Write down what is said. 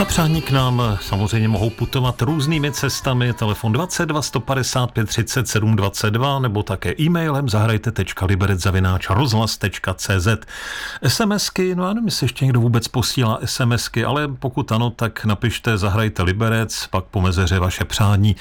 A přání k nám samozřejmě mohou putovat různými cestami. Telefon 22 155 37 22 nebo také e-mailem zahrajte.liberec@rozhlas.cz. SMSky, no já nevím, jestli ještě někdo vůbec posílá SMSky, ale pokud ano, tak napište Zahrajte Liberec, pak po mezeře vaše přání